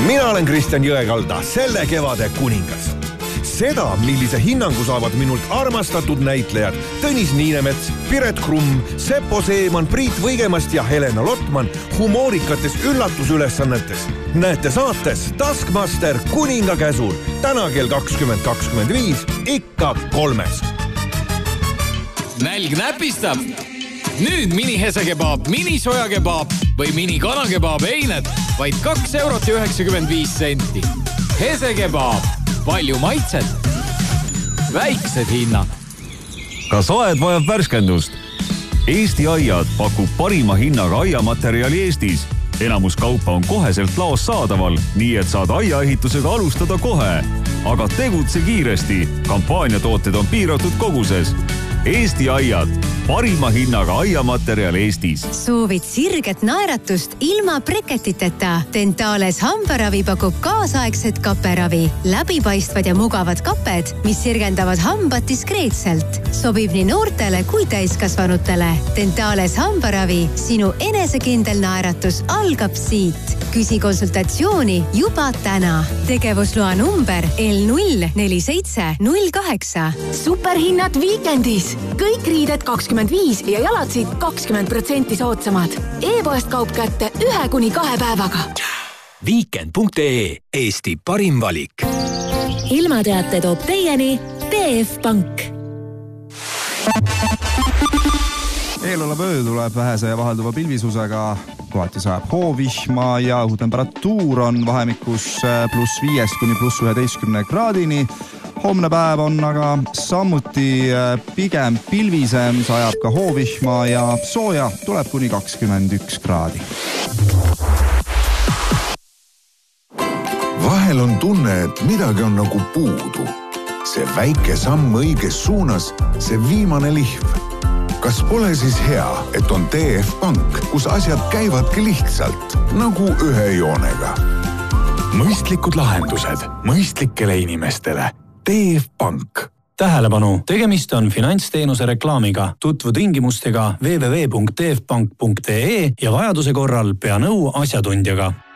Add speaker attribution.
Speaker 1: Mina olen Kristjan Jõekalda, selle kevade kuningas. Seda, millise hinnangu saavad minult armastatud näitlejad Tõnis Niinemets, Piret Krumm, Seppo Seeman, Priit Võigemast ja Helena Lotman humoorikates üllatusülesannetes. Näete saates Taskmaster kuninga käsul täna kell 20.25 ikka 3.
Speaker 2: Nälg näpistab. Nüüd mini-hesekebaab, mini-sojakebaab või mini-kanakebaab eined vaid 2,95 €. Hesekebaab. Palju maitset. Väiksed hinnad.
Speaker 3: Kas aed vajab värskendust? Eesti Aiad pakub parima hinnaga aiamaterjali Eestis. Enamus kaupa on koheselt laos saadaval, nii et saad aiaehitusega alustada kohe. Aga tegutse kiiresti. Kampaaniatooted on piiratud koguses. Eesti Aiad. Parima hinnaga aiamaterjal Eestis.
Speaker 4: Soovid sirget naeratust ilma breketiteta? Dentales hambaravi pakub kaasaegset kaperavi. Läbipaistvad ja mugavad kaped, mis sirgendavad hambad diskreetselt. Sobib nii noortele kui täiskasvanutele. Dentales hambaravi. Sinu enesekindel naeratus algab siit. Küsi konsultatsiooni juba täna. Tegevusloa number L04708.
Speaker 5: Superhinnad viikendis. Kõik riided 25 ja jalatsid 20% soodsamad. E-poest kaup kätte 1-2 päevaga.
Speaker 6: Weekend.ee, Eesti parim valik.
Speaker 7: Ilmateate toob teieni TF Pank.
Speaker 8: Eeloleva öö tuleb vähese ja vahelduva pilvisusega. Kohati sajab hoovihma ja õhutemperatuur on vahemikus +5 kuni +11 kraadini. Homne päev on aga samuti pigem pilvisem, sajab ka hoovihma ja sooja tuleb kuni 21 kraadi.
Speaker 9: Vahel on tunne, et midagi on nagu puudu. See väike samm õiges suunas, see viimane lihv. Kas pole siis hea, et on TF Pank, kus asjad käivadki lihtsalt, nagu ühe joonega?
Speaker 6: Mõistlikud lahendused mõistlikele inimestele. TF Pank.
Speaker 10: Tähelepanu, tegemist on finantsteenuse reklaamiga. Tutvu tingimustega www.tfpank.ee ja vajaduse korral pea nõu asjatundjaga.